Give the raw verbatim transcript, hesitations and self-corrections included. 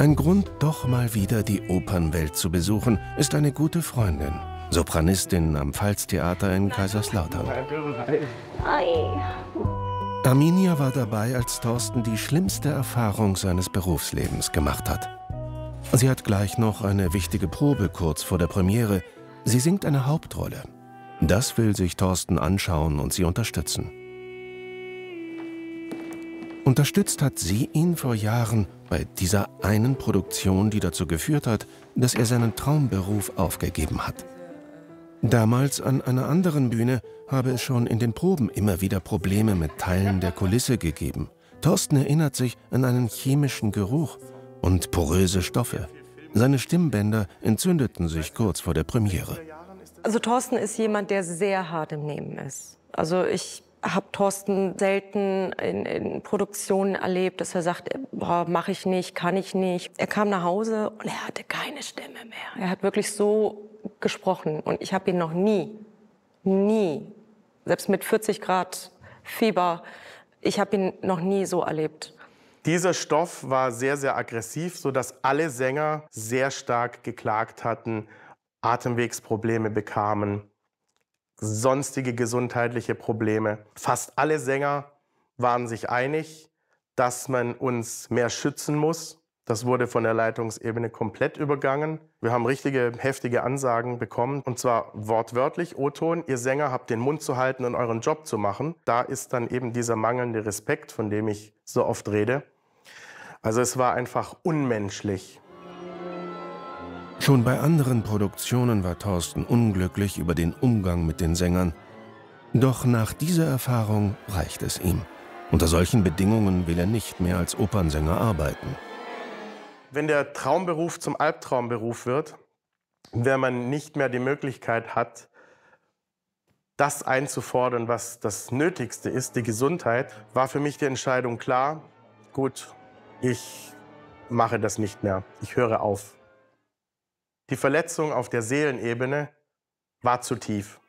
Ein Grund, doch mal wieder die Opernwelt zu besuchen, ist eine gute Freundin, Sopranistin am Pfalztheater in Kaiserslautern. Arminia war dabei, als Thorsten die schlimmste Erfahrung seines Berufslebens gemacht hat. Sie hat gleich noch eine wichtige Probe kurz vor der Premiere. Sie singt eine Hauptrolle. Das will sich Thorsten anschauen und sie unterstützen. Unterstützt hat sie ihn vor Jahren bei dieser einen Produktion, die dazu geführt hat, dass er seinen Traumberuf aufgegeben hat. Damals an einer anderen Bühne habe es schon in den Proben immer wieder Probleme mit Teilen der Kulisse gegeben. Thorsten erinnert sich an einen chemischen Geruch und poröse Stoffe. Seine Stimmbänder entzündeten sich kurz vor der Premiere. Also Thorsten ist jemand, der sehr hart im Nehmen ist. Also ich habe Thorsten selten in, in Produktionen erlebt, dass er sagt, boah, mache ich nicht, kann ich nicht. Er kam nach Hause und er hatte keine Stimme mehr. Er hat wirklich so gesprochen und ich habe ihn noch nie, nie, selbst mit vierzig Grad Fieber, ich habe ihn noch nie so erlebt. Dieser Stoff war sehr, sehr aggressiv, sodass alle Sänger sehr stark geklagt hatten, Atemwegsprobleme bekamen, sonstige gesundheitliche Probleme. Fast alle Sänger waren sich einig, dass man uns mehr schützen muss. Das wurde von der Leitungsebene komplett übergangen. Wir haben richtige, heftige Ansagen bekommen, und zwar wortwörtlich, O-Ton, ihr Sänger habt den Mund zu halten und euren Job zu machen. Da ist dann eben dieser mangelnde Respekt, von dem ich so oft rede. Also es war einfach unmenschlich. Schon bei anderen Produktionen war Thorsten unglücklich über den Umgang mit den Sängern. Doch nach dieser Erfahrung reicht es ihm. Unter solchen Bedingungen will er nicht mehr als Opernsänger arbeiten. Wenn der Traumberuf zum Albtraumberuf wird, wenn man nicht mehr die Möglichkeit hat, das einzufordern, was das Nötigste ist, die Gesundheit, war für mich die Entscheidung klar, gut, ich mache das nicht mehr, ich höre auf. Die Verletzung auf der Seelenebene war zu tief.